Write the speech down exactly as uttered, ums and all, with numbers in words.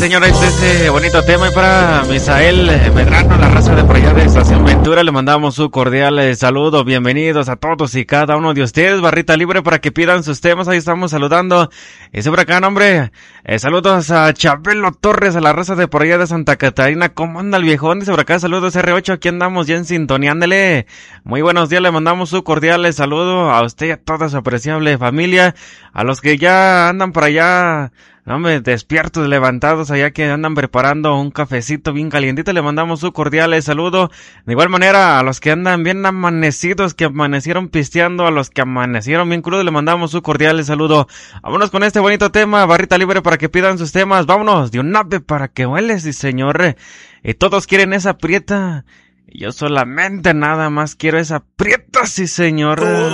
señores, ese bonito tema. Y para Misael Medrano, la raza de por allá de Estación Ventura, le mandamos un cordial saludo. Bienvenidos a todos y cada uno de ustedes. Barrita libre para que pidan sus temas. Ahí estamos saludando. Ese por acá, hombre. Eh, saludos a Chabelo Torres, a la raza de por allá de Santa Catarina. ¿Cómo anda el viejón? Dice por acá, saludos R ocho. Aquí andamos ya en sintonía. Ándele. Muy buenos días. Le mandamos un cordial saludo a usted y a toda su apreciable familia. A los que ya andan por allá, no, hombre, despiertos, levantados, allá que andan preparando un cafecito bien calientito, le mandamos un cordial saludo. De igual manera, a los que andan bien amanecidos, que amanecieron pisteando, a los que amanecieron bien crudos, le mandamos un cordial saludo. Vámonos con este bonito tema, barrita libre para que pidan sus temas. Vámonos, de un ave para que hueles, sí señor. Y todos quieren esa prieta. Yo solamente nada más quiero esa prieta, sí señor.